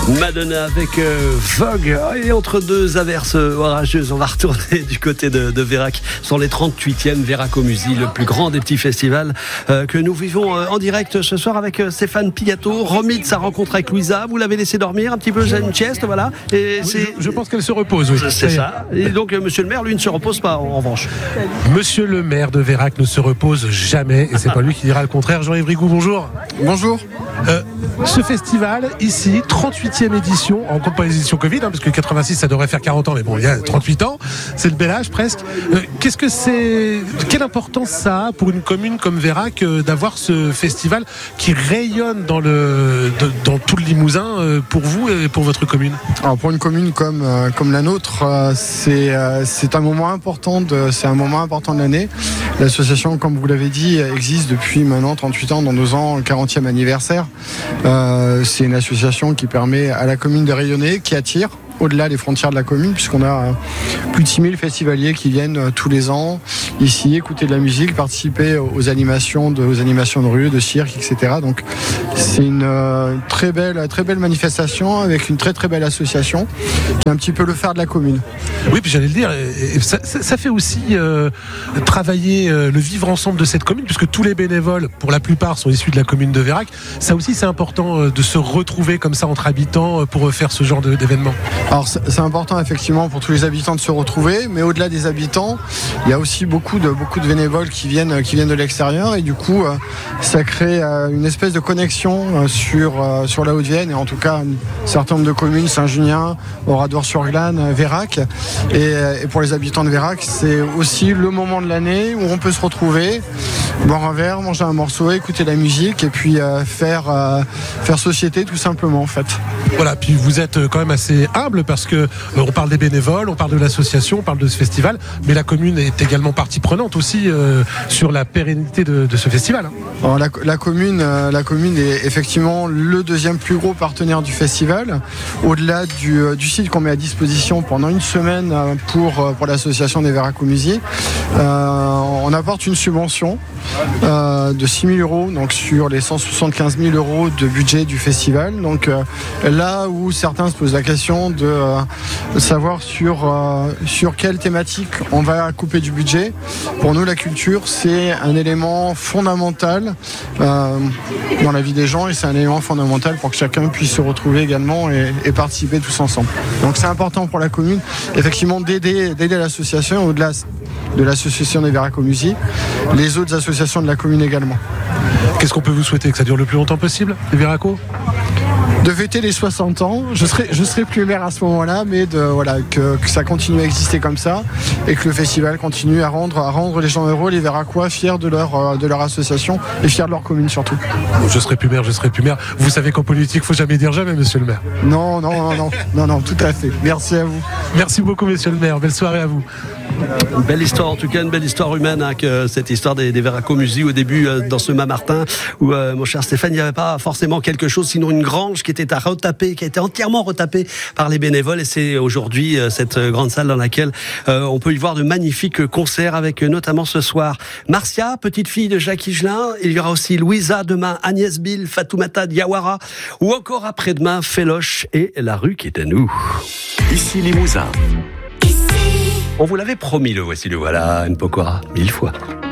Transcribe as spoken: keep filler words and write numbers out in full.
Madonna avec euh, Vogue. Et entre deux averses orageuses, on va retourner du côté de, de Vérac sur les trente-huitièmes Véracomusie, le plus grand des petits festivals euh, que nous vivons euh, en direct ce soir avec euh, Stéphane Pigato. Remis de sa rencontre avec Louisa, vous l'avez laissé dormir un petit peu, j'ai une sieste, voilà. Et oui, c'est... Je, je pense qu'elle se repose, oui. C'est ça. Et donc euh, monsieur le maire, lui, ne se repose pas en revanche. Monsieur le maire de Vérac ne se repose jamais, et c'est pas lui qui dira le contraire. Jean-Yves Rigoux, bonjour. Bonjour. Euh, ce festival, ici, trente-huitième édition, en compétition Covid, hein, parce que quatre-vingt-six, ça devrait faire quarante ans, mais bon, il y a trente-huit ans, c'est le bel âge presque. Euh, qu'est-ce que c'est, quelle importance ça a pour une commune comme Vérac euh, d'avoir ce festival qui rayonne dans, le, de, dans tout le Limousin euh, pour vous et pour votre commune? Alors pour une commune comme, euh, comme la nôtre, euh, c'est, euh, c'est un moment important de, c'est un moment important de l'année. L'association, comme vous l'avez dit, existe depuis maintenant trente-huit ans, dans deux ans, le quarantième anniversaire. Euh, c'est une association qui permet à la commune de rayonner, qui attire au-delà des frontières de la commune, puisqu'on a plus de six mille festivaliers qui viennent tous les ans ici écouter de la musique, participer aux animations de, aux animations de rue, de cirque, et cetera. Donc c'est une euh, très belle, très belle manifestation avec une très très belle association qui est un petit peu le phare de la commune. Oui, puis j'allais le dire, et ça, ça fait aussi euh, travailler euh, le vivre ensemble de cette commune, puisque tous les bénévoles, pour la plupart, sont issus de la commune de Vérac. Ça aussi, c'est important euh, de se retrouver comme ça entre habitants euh, pour faire ce genre de, d'événement. Alors c'est important effectivement pour tous les habitants de se retrouver, mais au-delà des habitants, il y a aussi beaucoup de, beaucoup de bénévoles qui viennent, qui viennent de l'extérieur, et du coup ça crée une espèce de connexion sur, sur la Haute-Vienne, et en tout cas un certain nombre de communes, Saint-Junien, Oradour-sur-Glane, Vérac, et, et pour les habitants de Vérac, c'est aussi le moment de l'année où on peut se retrouver, boire un verre, manger un morceau, écouter la musique, et puis euh, faire, euh, faire société tout simplement en fait. Voilà, puis vous êtes quand même assez humble parce que euh, on parle des bénévoles, on parle de l'association, on parle de ce festival, mais la commune est également partie prenante aussi euh, sur la pérennité de, de ce festival. Hein. Alors la, la, commune, euh, la commune est effectivement le deuxième plus gros partenaire du festival. Au-delà du, euh, du site qu'on met à disposition pendant une semaine euh, pour, euh, pour l'association des Véracomusie, euh, on apporte une subvention euh, de six mille euros donc sur les cent soixante-quinze mille euros de budget du festival. Donc euh, là où certains se posent la question de euh, savoir sur, euh, sur quelle thématique on va couper du budget, pour nous la culture c'est un élément fondamental euh, dans la vie des gens, et c'est un élément fondamental pour que chacun puisse se retrouver également et, et participer tous ensemble. Donc c'est important pour la commune effectivement d'aider, d'aider l'association, au-delà de l'association des Véracomusie, les autres associations de la commune également. Qu'est-ce qu'on peut vous souhaiter? Que ça dure le plus longtemps possible, les Véraco? De fêter les soixante ans, je serai, je serai plus maire à ce moment-là, mais de, voilà, que, que ça continue à exister comme ça, et que le festival continue à rendre, à rendre les gens heureux, les Véracois fiers de leur, de leur association et fiers de leur commune surtout. Je serai plus maire, je serai plus maire. Vous savez qu'en politique, faut jamais dire jamais, monsieur le maire. Non, non, non, non, non, non, tout à fait. Merci à vous. Merci beaucoup, monsieur le maire. Belle soirée à vous. Une belle histoire, en tout cas une belle histoire humaine, hein, que cette histoire des, des Véracomusie au début euh, dans ce Mont-Martin où euh, mon cher Stéphane, il n'y avait pas forcément quelque chose sinon une grange qui était à retaper, qui a été entièrement retapée par les bénévoles, et c'est aujourd'hui euh, cette grande salle dans laquelle euh, on peut y voir de magnifiques concerts avec euh, notamment ce soir Marcia, petite fille de Jacques Higelin. Il y aura aussi Louisa demain, Agnès Bill, Fatoumata Diawara, ou encore après-demain Féloche et La rue qui est à nous. Ici Limousin. On vous l'avait promis, le voici le voilà, Mpokora, mille fois.